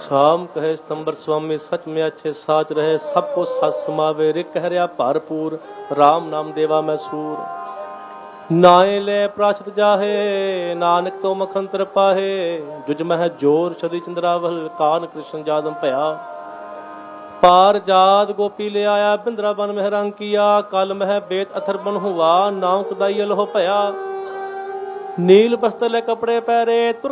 ਸ਼ਾਮ ਕਹੇ ਸਤੰਬਰ ਸੁਆਮੀ ਸਚ ਮੇ ਅੱਛੇ ਸਾਚ ਰਹੇ ਸਭ ਕੋ ਸਤ ਸਮਾਵੇ ਰਿਕ ਹਰਿਆ ਭਰਪੂਰ RAM ਨਾਮ ਦੇਵਾ ਮੈਂ ਸੂਰ ਨਾਏ ਲੈ ਪ੍ਰਾਸ਼ਤ ਜਾਹੇ ਨਾਨਕ ਤੋਂ ਮਖੰਤਰ ਪਾਹੇ ਜੁਜ ਮਹਿ ਜੋਰ ਛਦੀ ਚੰਦਰਾਵਲ ਕਾਨ ਕ੍ਰਿਸ਼ਨ ਜਾਦਮ ਭਇਆ ਪਾਰ ਜਾਦ ਗੋਪੀ ਲੈ ਆਇਆ ਬਿੰਦਰਾ ਬਨ ਮਹਿ ਰੰਗ ਕੀਆ ਕਲ ਮਹਿ ਬੇਤ ਅਥਰ ਬਨ ਹੁਆ ਨਾਉ ਕਦਾਈ ਲਹੋ ਭਇਆ ਨੀਲ ਬਸਤਰ ਲੈ ਕਪੜੇ ਪਹਿਰੇ ਤੁਰ